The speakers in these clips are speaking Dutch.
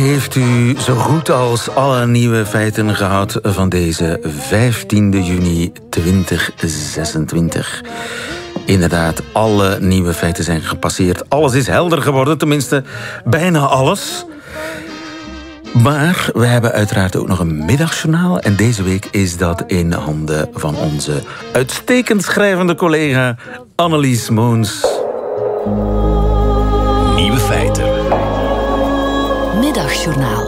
Heeft u zo goed als alle nieuwe feiten gehad van deze 15 juni 2026? Inderdaad, alle nieuwe feiten zijn gepasseerd. Alles is helder geworden, tenminste bijna alles. Maar we hebben uiteraard ook nog een middagjournaal. En deze week is dat in handen van onze uitstekend schrijvende collega Annelies Moons. Nieuwe feiten. Middagjournaal.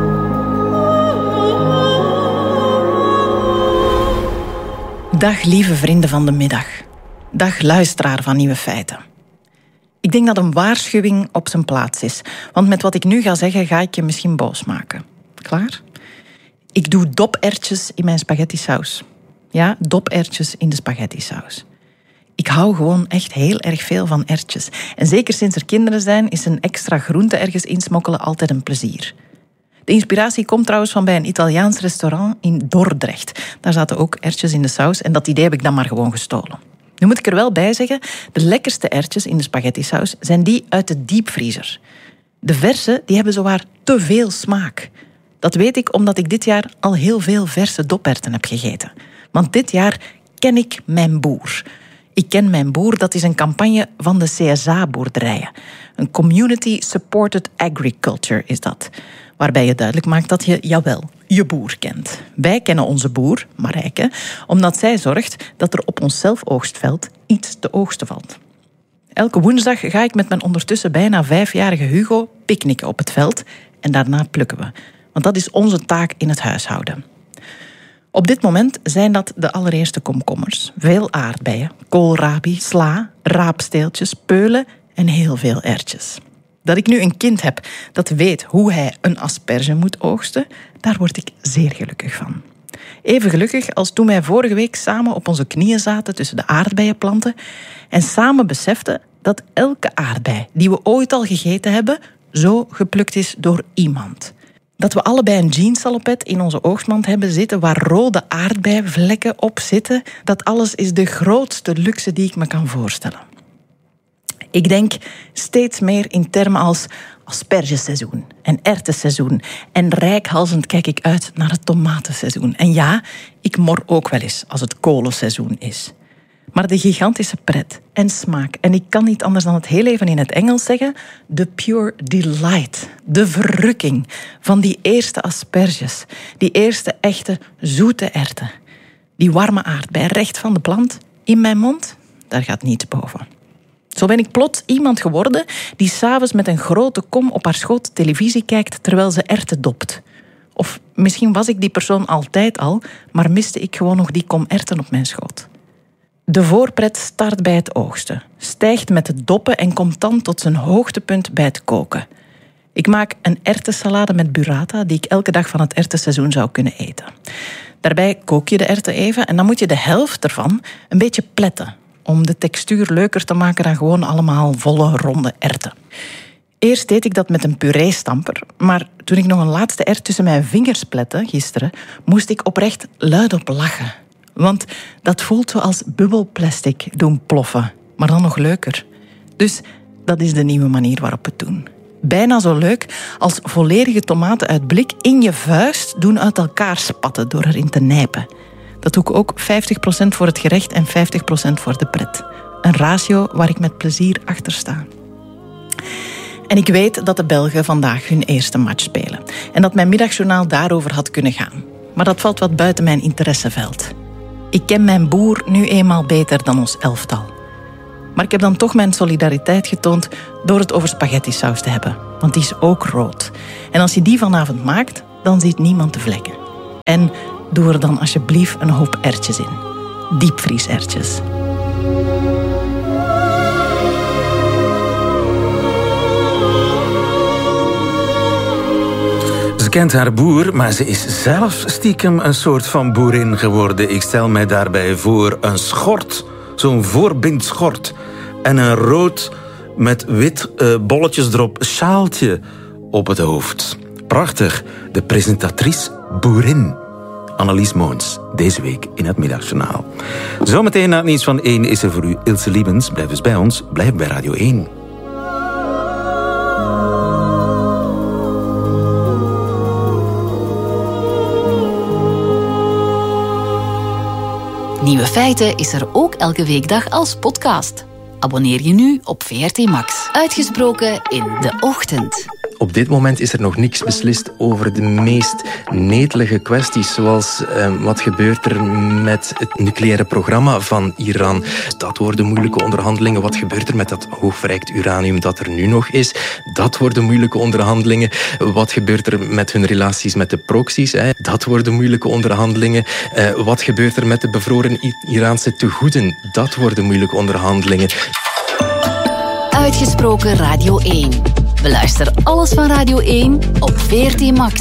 Dag lieve vrienden van de middag. Dag luisteraar van Nieuwe Feiten. Ik denk dat een waarschuwing op zijn plaats is. Want met wat ik nu ga zeggen, ga ik je misschien boos maken. Klaar? Ik doe doperwtjes in mijn spaghettisaus. Ja, doperwtjes in de spaghettisaus. Ik hou gewoon echt heel erg veel van erwtjes. En zeker sinds er kinderen zijn, is een extra groente ergens insmokkelen altijd een plezier. De inspiratie komt trouwens van bij een Italiaans restaurant in Dordrecht. Daar zaten ook erwtjes in de saus en dat idee heb ik dan maar gewoon gestolen. Nu moet ik er wel bij zeggen, de lekkerste erwtjes in de spaghettisaus zijn die uit de diepvriezer. De verse, die hebben zowaar te veel smaak. Dat weet ik omdat ik dit jaar al heel veel verse doperwten heb gegeten. Want dit jaar ken ik mijn boer. Ik ken mijn boer, dat is een campagne van de CSA-boerderijen. Een Community Supported Agriculture is dat. Waarbij je duidelijk maakt dat je, jawel, je boer kent. Wij kennen onze boer, Marijke, omdat zij zorgt dat er op ons zelfoogstveld iets te oogsten valt. Elke woensdag ga ik met mijn ondertussen bijna 5-jarige Hugo picknicken op het veld en daarna plukken we. Want dat is onze taak in het huishouden. Op dit moment zijn dat de allereerste komkommers, veel aardbeien, koolrabi, sla, raapsteeltjes, peulen en heel veel erwtjes. Dat ik nu een kind heb dat weet hoe hij een asperge moet oogsten, daar word ik zeer gelukkig van. Even gelukkig als toen wij vorige week samen op onze knieën zaten tussen de aardbeienplanten en samen beseften dat elke aardbei die we ooit al gegeten hebben, zo geplukt is door iemand. Dat we allebei een jeanssalopet in onze oogstmand hebben zitten waar rode aardbeivlekken op zitten, dat alles is de grootste luxe die ik me kan voorstellen. Ik denk steeds meer in termen als aspergeseizoen en erwtenseizoen. En reikhalzend kijk ik uit naar het tomatenseizoen. En ja, ik mor ook wel eens als het kolenseizoen is. Maar de gigantische pret en smaak, en ik kan niet anders dan het heel even in het Engels zeggen, the pure delight, de verrukking van die eerste asperges, die eerste echte zoete erwten. Die warme aardbei recht van de plant in mijn mond, daar gaat niets boven. Zo ben ik plots iemand geworden die 's avonds met een grote kom op haar schoot televisie kijkt terwijl ze erwten dopt. Of misschien was ik die persoon altijd al, maar miste ik gewoon nog die kom erwten op mijn schoot. De voorpret start bij het oogsten, stijgt met het doppen en komt dan tot zijn hoogtepunt bij het koken. Ik maak een erwtensalade met burrata die ik elke dag van het erwtenseizoen zou kunnen eten. Daarbij kook je de erwten even en dan moet je de helft ervan een beetje pletten, om de textuur leuker te maken dan gewoon allemaal volle, ronde erwten. Eerst deed ik dat met een puree-stamper, maar toen ik nog een laatste erwt tussen mijn vingers plette, gisteren, moest ik oprecht luidop lachen. Want dat voelt zoals bubbelplastic doen ploffen, maar dan nog leuker. Dus dat is de nieuwe manier waarop we het doen. Bijna zo leuk als volledige tomaten uit blik in je vuist doen uit elkaar spatten door erin te nijpen. Dat doe ik ook 50% voor het gerecht en 50% voor de pret. Een ratio waar ik met plezier achter sta. En ik weet dat de Belgen vandaag hun eerste match spelen. En dat mijn middagjournaal daarover had kunnen gaan. Maar dat valt wat buiten mijn interesseveld. Ik ken mijn boer nu eenmaal beter dan ons elftal. Maar ik heb dan toch mijn solidariteit getoond door het over spaghettisaus te hebben. Want die is ook rood. En als je die vanavond maakt, dan ziet niemand de vlekken. En doe er dan alsjeblieft een hoop erwtjes in. Diepvrieserwtjes. Ze kent haar boer, maar ze is zelf stiekem een soort van boerin geworden. Ik stel mij daarbij voor een schort, zo'n voorbindschort. En een rood met wit bolletjes erop sjaaltje op het hoofd. Prachtig, de presentatrice boerin. Annelies Moons, deze week in het Middagjournaal. Zometeen na het nieuws van 1 is er voor u Ilse Liebens. Blijf dus bij ons, blijf bij Radio 1. Nieuwe Feiten is er ook elke weekdag als podcast. Abonneer je nu op VRT Max. Uitgesproken in de ochtend. Op dit moment is er nog niks beslist over de meest netelige kwesties, zoals wat gebeurt er met het nucleaire programma van Iran. Dat worden moeilijke onderhandelingen. Wat gebeurt er met dat hoogverrijkt uranium dat er nu nog is? Dat worden moeilijke onderhandelingen. Wat gebeurt er met hun relaties met de proxies? Dat worden moeilijke onderhandelingen. Wat gebeurt er met de bevroren Iraanse tegoeden? Dat worden moeilijke onderhandelingen. Uitgesproken Radio 1. Beluister alles van Radio 1 op VRT Max.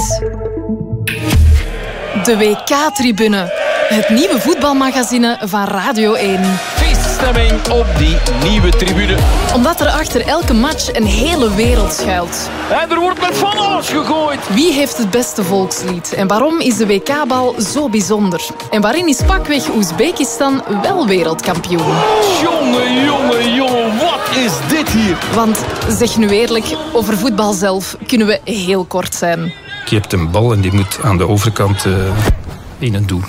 De WK-tribune. Het nieuwe voetbalmagazine van Radio 1. Feeststemming op die nieuwe tribune. Omdat er achter elke match een hele wereld schuilt. En er wordt met van alles gegooid. Wie heeft het beste volkslied? En waarom is de WK-bal zo bijzonder? En waarin is pakweg Oezbekistan wel wereldkampioen? Jongen, wat is dit hier? Want, zeg nu eerlijk, over voetbal zelf kunnen we heel kort zijn. Je hebt een bal en die moet aan de overkant in het doel.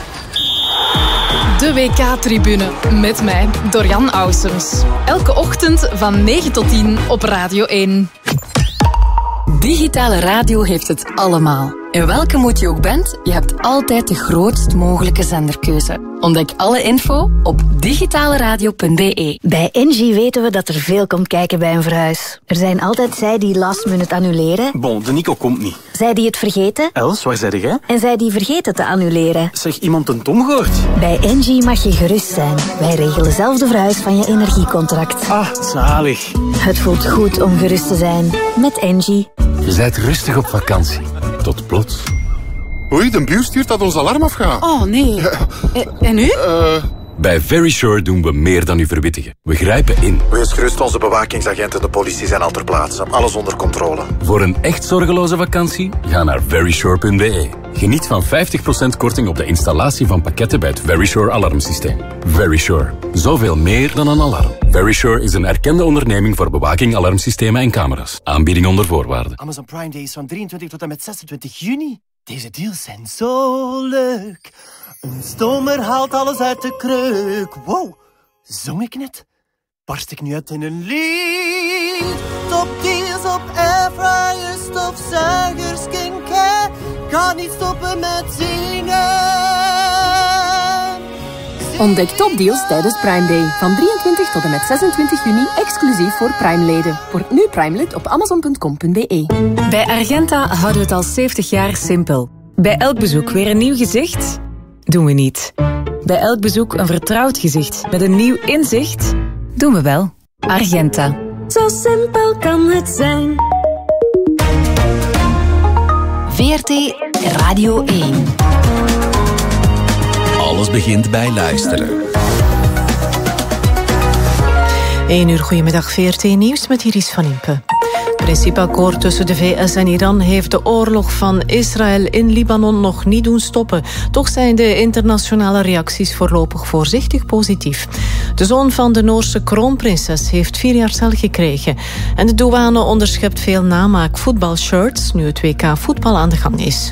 De WK-tribune met mij, Dorian Ausums. Elke ochtend van 9 tot 10 op Radio 1. Digitale radio heeft het allemaal. In welke moed je ook bent, je hebt altijd de grootst mogelijke zenderkeuze. Ontdek alle info op digitaleradio.be. Bij Engie weten we dat er veel komt kijken bij een verhuis. Er zijn altijd zij die last minute annuleren. Bon, de Nico komt niet. Zij die het vergeten. Els, waar zei jij? En zij die vergeten te annuleren. Zeg, iemand een Tom gehoord? Bij Engie mag je gerust zijn. Wij regelen zelf de verhuis van je energiecontract. Ah, zalig. Het voelt goed om gerust te zijn met Engie. Je bent rustig op vakantie. Tot plots. Oei, de buur stuurt dat ons alarm afgaat. Oh nee. En nu? Bij Verisure doen we meer dan u verwittigen. We grijpen in. Wees gerust, onze bewakingsagenten en de politie zijn al ter plaatse. Alles onder controle. Voor een echt zorgeloze vakantie, ga naar verisure.be. Geniet van 50% korting op de installatie van pakketten bij het Verisure alarmsysteem. Verisure. Zoveel meer dan een alarm. Verisure is een erkende onderneming voor bewaking, alarmsystemen en camera's. Aanbieding onder voorwaarden. Amazon Prime Day is van 23 tot en met 26 juni. Deze deals zijn zo leuk. Een stomer haalt alles uit de kreuk. Wow, zong ik net? Barst ik nu uit in een lied? Top deals op airfryers, stofzuigers, skincare. Ga niet stoppen met zingen. Ontdek topdeals tijdens Prime Day. Van 23 tot en met 26 juni, exclusief voor Prime-leden. Word nu Prime-lid op amazon.com.be. Bij Argenta houden we het al 70 jaar simpel. Bij elk bezoek weer een nieuw gezicht? Doen we niet. Bij elk bezoek een vertrouwd gezicht met een nieuw inzicht? Doen we wel. Argenta. Zo simpel kan het zijn. VRT Radio 1. Alles begint bij luisteren. 1 uur, goedemiddag, VRT Nieuws met Iris van Impe. Het principeakkoord tussen de VS en Iran heeft de oorlog van Israël in Libanon nog niet doen stoppen. Toch zijn de internationale reacties voorlopig voorzichtig positief. De zoon van de Noorse kroonprinses heeft 4 jaar cel gekregen. En de douane onderschept veel namaak voetbalshirts nu het WK voetbal aan de gang is.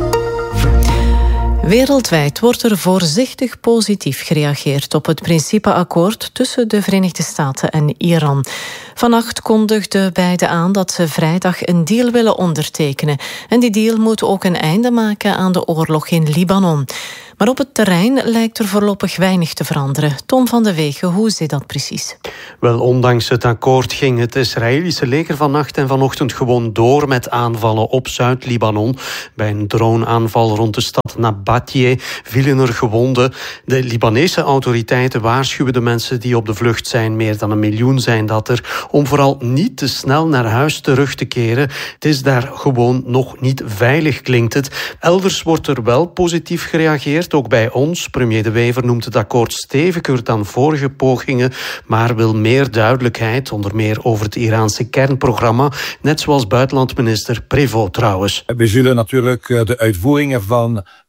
Wereldwijd wordt er voorzichtig positief gereageerd op het principeakkoord tussen de Verenigde Staten en Iran. Vannacht kondigden beiden aan dat ze vrijdag een deal willen ondertekenen. En die deal moet ook een einde maken aan de oorlog in Libanon. Maar op het terrein lijkt er voorlopig weinig te veranderen. Tom van de Wegen, hoe zit dat precies? Wel, ondanks het akkoord ging het Israëlische leger vannacht en vanochtend gewoon door met aanvallen op Zuid-Libanon. Bij een droneaanval rond de stad Nabatje vielen er gewonden. De Libanese autoriteiten waarschuwen de mensen die op de vlucht zijn, meer dan 1 miljoen zijn dat er, om vooral niet te snel naar huis terug te keren. Het is daar gewoon nog niet veilig, klinkt het. Elders wordt er wel positief gereageerd. Ook bij ons. Premier De Wever noemt het akkoord steviger dan vorige pogingen, maar wil meer duidelijkheid, onder meer over het Iraanse kernprogramma, net zoals buitenlandminister Prévost trouwens. We zullen natuurlijk de uitvoering ervan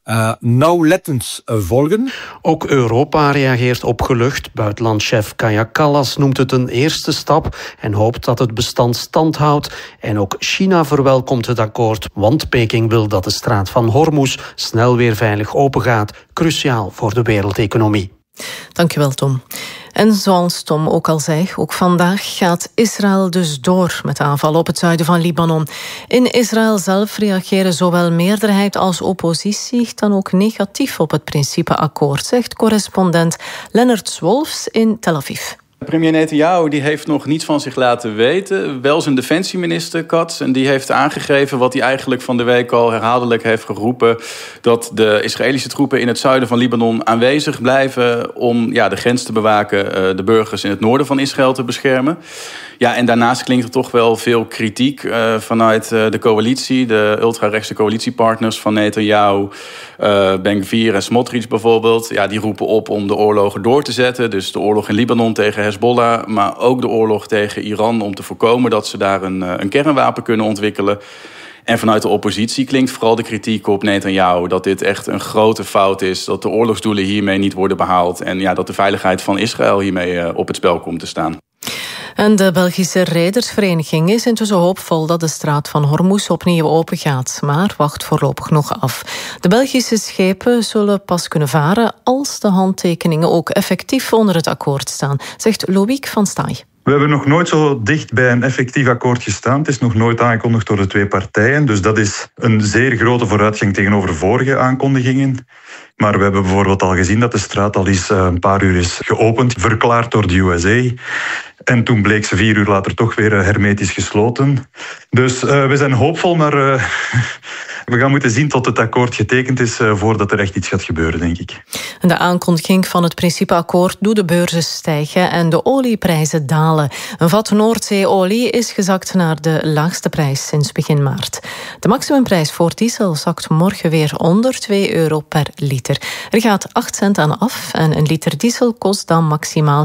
nauwlettend volgen. Ook Europa reageert opgelucht. Buitenlandchef Kaja Kallas noemt het een eerste stap en hoopt dat het bestand stand houdt. En ook China verwelkomt het akkoord, want Peking wil dat de straat van Hormuz snel weer veilig opengaat. Cruciaal voor de wereldeconomie. Dankjewel, Tom. En zoals Tom ook al zei, ook vandaag gaat Israël dus door met aanvallen op het zuiden van Libanon. In Israël zelf reageren zowel meerderheid als oppositie dan ook negatief op het principeakkoord, zegt correspondent Lennart Wolfs in Tel Aviv. Premier Netanyahu die heeft nog niets van zich laten weten. Wel zijn defensieminister Katz. En die heeft aangegeven wat hij eigenlijk van de week al herhaaldelijk heeft geroepen. Dat de Israëlische troepen in het zuiden van Libanon aanwezig blijven om de grens te bewaken, de burgers in het noorden van Israël te beschermen. Ja, en daarnaast klinkt er toch wel veel kritiek vanuit de coalitie. De ultrarechtse coalitiepartners van Netanyahu, Ben-Gvir en Smotrich bijvoorbeeld. Ja, die roepen op om de oorlogen door te zetten. Dus de oorlog in Libanon tegen Hezbollah, maar ook de oorlog tegen Iran om te voorkomen dat ze daar een kernwapen kunnen ontwikkelen. En vanuit de oppositie klinkt vooral de kritiek op Netanyahu dat dit echt een grote fout is, dat de oorlogsdoelen hiermee niet worden behaald en dat de veiligheid van Israël hiermee op het spel komt te staan. En de Belgische Redersvereniging is intussen hoopvol dat de straat van Hormuz opnieuw opengaat, maar wacht voorlopig nog af. De Belgische schepen zullen pas kunnen varen als de handtekeningen ook effectief onder het akkoord staan, zegt Loïc van Staaij. We hebben nog nooit zo dicht bij een effectief akkoord gestaan. Het is nog nooit aangekondigd door de twee partijen. Dus dat is een zeer grote vooruitgang tegenover vorige aankondigingen. Maar we hebben bijvoorbeeld al gezien dat de straat al eens een paar uur is geopend, verklaard door de USA. En toen bleek ze 4 uur later toch weer hermetisch gesloten. Dus we zijn hoopvol, maar we gaan moeten zien tot het akkoord getekend is voordat er echt iets gaat gebeuren, denk ik. En de aankondiging van het principeakkoord doet de beurzen stijgen en de olieprijzen dalen. Een vat Noordzeeolie is gezakt naar de laagste prijs sinds begin maart. De maximumprijs voor diesel zakt morgen weer onder €2 per liter. Er gaat 8 cent aan af en een liter diesel kost dan maximaal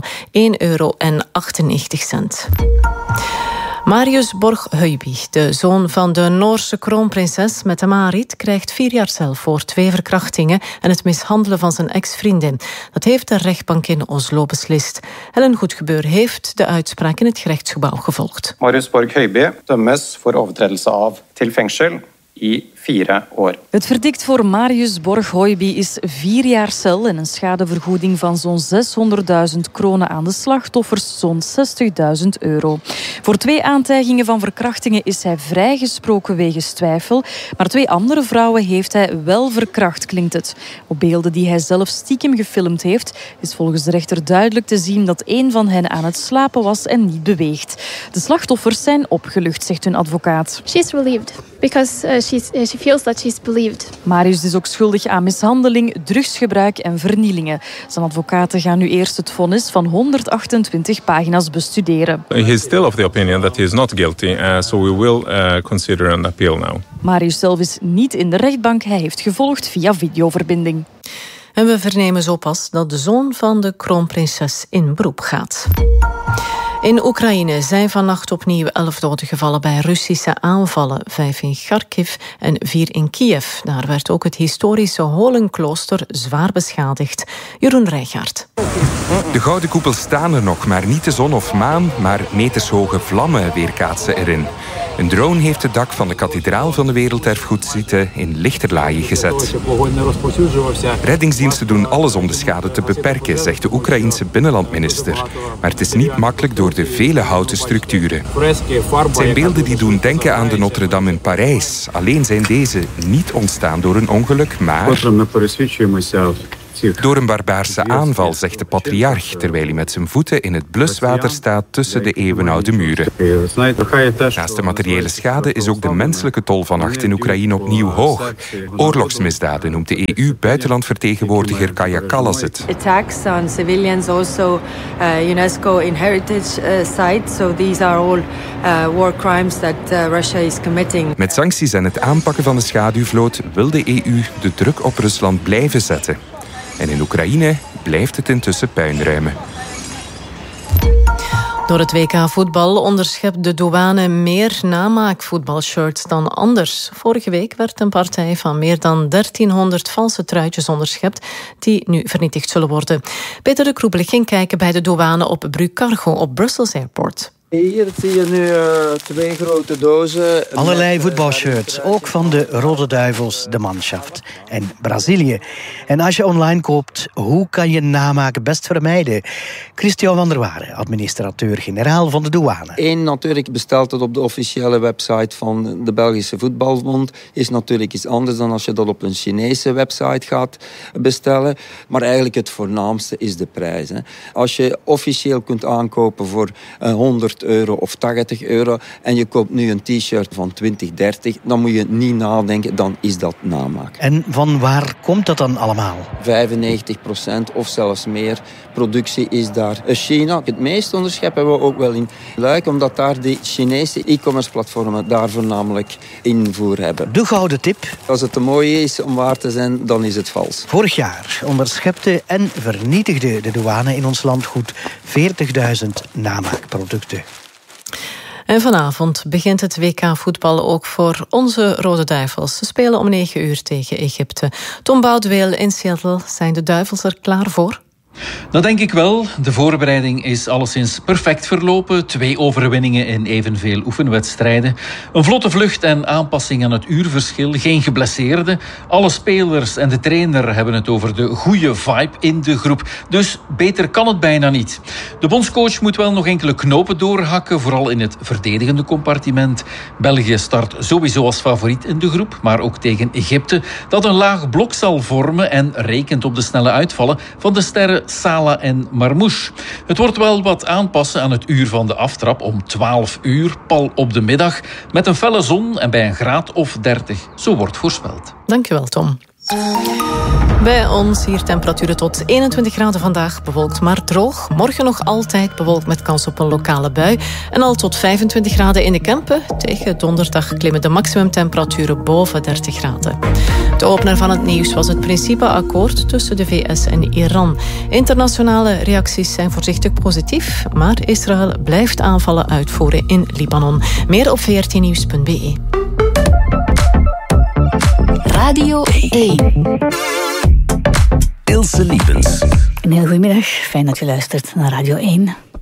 €1,98. Marius Borg-Heuby, de zoon van de Noorse kroonprinses Mette-Marit, krijgt 4 jaar cel voor 2 verkrachtingen en het mishandelen van zijn ex-vriendin. Dat heeft de rechtbank in Oslo beslist. Helen Goedgebeur heeft de uitspraak in het gerechtsgebouw gevolgd. Marius Borg-Heuby dømmes voor overtredelse av til fengsel i 4 år. Het verdict voor Marius Borg-Heuby is 4 jaar cel en een schadevergoeding van zo'n 600.000 kronen aan de slachtoffers, zo'n €60.000. Voor 2 aantijgingen van verkrachtingen is hij vrijgesproken wegens twijfel, maar 2 andere vrouwen heeft hij wel verkracht, klinkt het. Op beelden die hij zelf stiekem gefilmd heeft, is volgens de rechter duidelijk te zien dat 1 van hen aan het slapen was en niet beweegt. De slachtoffers zijn opgelucht, zegt hun advocaat. She's relieved because she feels that she's believed. Marius is ook schuldig aan mishandeling, drugsgebruik en vernielingen. Zijn advocaten gaan nu eerst het vonnis van 128 pagina's bestuderen. He is still of the opinion that he is not guilty, so we will consider an appeal now. Marius zelf is niet in de rechtbank. Hij heeft gevolgd via videoverbinding. En we vernemen zo pas dat de zoon van de kroonprinses in beroep gaat. In Oekraïne zijn vannacht opnieuw 11 doden gevallen bij Russische aanvallen. 5 in Kharkiv en 4 in Kiev. Daar werd ook het historische Holenklooster zwaar beschadigd. Jeroen Rijgaard. De gouden koepels staan er nog, maar niet de zon of maan, maar metershoge vlammen weerkaatsen erin. Een drone heeft het dak van de kathedraal van de Werelderfgoedsite in lichterlaaien gezet. Reddingsdiensten doen alles om de schade te beperken, zegt de Oekraïense binnenlandminister. Maar het is niet makkelijk door de vele houten structuren. Het zijn beelden die doen denken aan de Notre-Dame in Parijs. Alleen zijn deze niet ontstaan door een ongeluk, maar door een barbaarse aanval, zegt de patriarch, terwijl hij met zijn voeten in het bluswater staat tussen de eeuwenoude muren. Naast de materiële schade is ook de menselijke tol vannacht in Oekraïne opnieuw hoog. Oorlogsmisdaden noemt de EU-buitenlandvertegenwoordiger Kaja Kallas het. Attacks on civilians, also UNESCO in heritage sites, so these are all war crimes that Russia is committing. Met sancties en het aanpakken van de schaduwvloot wil de EU de druk op Rusland blijven zetten. En in Oekraïne blijft het intussen puinruimen. Door het WK voetbal onderschept de douane meer namaakvoetbalshirts dan anders. Vorige week werd een partij van meer dan 1300 valse truitjes onderschept die nu vernietigd zullen worden. Peter de Kroebel ging kijken bij de douane op Bru Cargo op Brussels Airport. Hier zie je nu 2 grote dozen. Allerlei voetbalshirts, ook van de Rode Duivels, de Mannschaft en Brazilië. En als je online koopt, hoe kan je namaak best vermijden? Christian van der Waren, administrateur-generaal van de douane. Eén, natuurlijk bestelt het op de officiële website van de Belgische Voetbalbond. Is natuurlijk iets anders dan als je dat op een Chinese website gaat bestellen. Maar eigenlijk het voornaamste is de prijs. Hè. Als je officieel kunt aankopen voor €100 of €80 en je koopt nu een t-shirt van 20, 30, dan moet je niet nadenken, dan is dat namaak. En van waar komt dat dan allemaal? 95% of zelfs meer productie is daar China. Het meeste onderschep hebben we ook wel in Luik, omdat daar die Chinese e-commerce platformen daar voornamelijk invoer hebben. De gouden tip. Als het te mooi is om waar te zijn, dan is het vals. Vorig jaar onderschepte en vernietigde de douane in ons land goed 40.000 namaakproducten. En vanavond begint het WK-voetbal ook voor onze Rode Duivels. Ze spelen om 9 uur tegen Egypte. Tom Boudeweel in Seattle. Zijn de Duivels er klaar voor? Dat denk ik wel. De voorbereiding is alleszins perfect verlopen. 2 overwinningen in evenveel oefenwedstrijden. Een vlotte vlucht en aanpassing aan het uurverschil. Geen geblesseerden. Alle spelers en de trainer hebben het over de goede vibe in de groep. Dus beter kan het bijna niet. De bondscoach moet wel nog enkele knopen doorhakken, vooral in het verdedigende compartiment. België start sowieso als favoriet in de groep, maar ook tegen Egypte, dat een laag blok zal vormen en rekent op de snelle uitvallen van de sterren Salah en Marmouche. Het wordt wel wat aanpassen aan het uur van de aftrap om 12 uur, pal op de middag, met een felle zon en bij een graad of 30. Zo wordt voorspeld. Dankjewel, Tom. Bij ons hier temperaturen tot 21 graden vandaag, bewolkt maar droog. Morgen nog altijd bewolkt met kans op een lokale bui. En al tot 25 graden in de Kempen. Tegen donderdag klimmen de maximumtemperaturen boven 30 graden. De opener van het nieuws was het principeakkoord tussen de VS en Iran. Internationale reacties zijn voorzichtig positief, maar Israël blijft aanvallen uitvoeren in Libanon. Meer op vrtnieuws.be. Radio 1. Ilse Liepens. Een heel goedemiddag. Fijn dat je luistert naar Radio 1.